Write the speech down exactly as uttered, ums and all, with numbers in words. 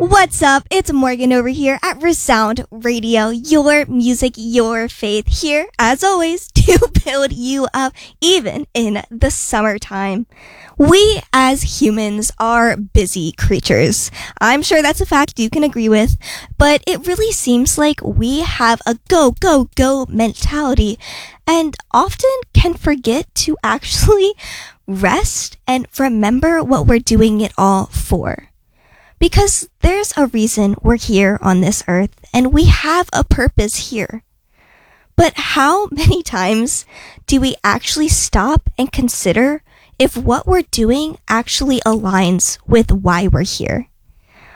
What's up? It's Morgan over here at Resound Radio, your music, your faith, here, as always, to build you up, even in the summertime. We, as humans, are busy creatures. I'm sure that's a fact you can agree with, but it really seems like we have a go, go, go mentality, and often can forget to actually rest and remember what we're doing it all for. Because there's a reason we're here on this earth, and we have a purpose here. But how many times do we actually stop and consider if what we're doing actually aligns with why we're here?